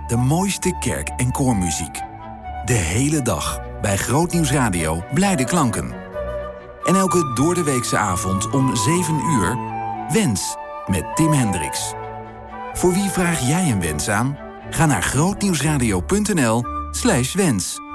De mooiste kerk- en koormuziek. De hele dag bij Grootnieuws Radio blijde klanken. En elke doordeweekse avond om 7 uur... Wens met Tim Hendricks. Voor wie vraag jij een wens aan? Ga naar grootnieuwsradio.nl/wens.